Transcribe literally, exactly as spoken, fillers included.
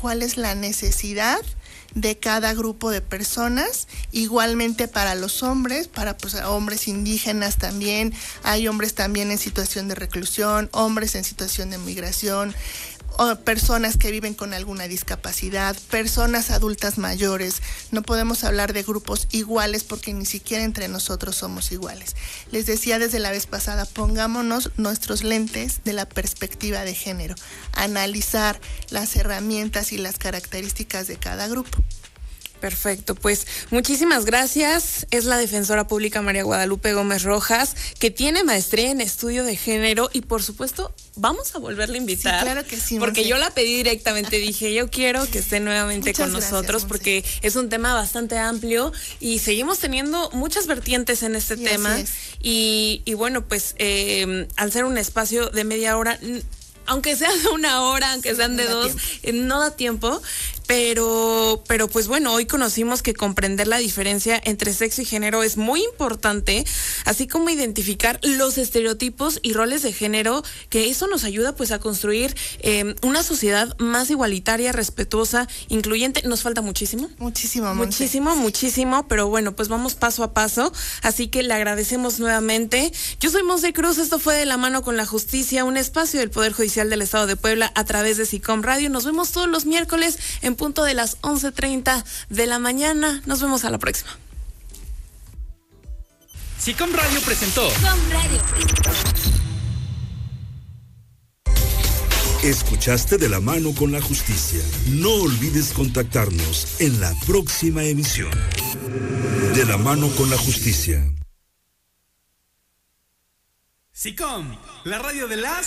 cuál es la necesidad de cada grupo de personas, igualmente para los hombres, para pues, hombres indígenas también, hay hombres también en situación de reclusión, hombres en situación de migración, o personas que viven con alguna discapacidad, personas adultas mayores. No podemos hablar de grupos iguales porque ni siquiera entre nosotros somos iguales. Les decía desde la vez pasada, pongámonos nuestros lentes de la perspectiva de género, analizar las herramientas y las características de cada grupo. Perfecto, pues muchísimas gracias. Es la defensora pública María Guadalupe Gómez Rojas, que tiene maestría en estudio de género y por supuesto vamos a volverla a invitar. Sí, claro que sí. Porque Monse. yo la pedí directamente, dije yo quiero que esté nuevamente Muchas con gracias, nosotros Monse. porque es un tema bastante amplio y seguimos teniendo muchas vertientes en este Y tema y, y bueno, pues eh, al ser un espacio de media hora, aunque sea de una hora, aunque sean de no da dos, tiempo. eh, no da tiempo. Pero, pero pues bueno, hoy conocimos que comprender la diferencia entre sexo y género es muy importante, así como identificar los estereotipos y roles de género, que eso nos ayuda pues a construir eh, una sociedad más igualitaria, respetuosa, incluyente. Nos falta muchísimo. Muchísimo, Monse. Muchísimo, muchísimo, pero bueno, pues vamos paso a paso, así que le agradecemos nuevamente. Yo soy Monse Cruz, esto fue De la Mano con la Justicia, un espacio del Poder Judicial del Estado de Puebla a través de SICOM Radio. Nos vemos todos los miércoles en punto de las once treinta de la mañana. Nos vemos a la próxima. SICOM Radio presentó SICOM Radio. Escuchaste De la Mano con la Justicia. No olvides contactarnos en la próxima emisión. De la Mano con la Justicia. SICOM, la radio de las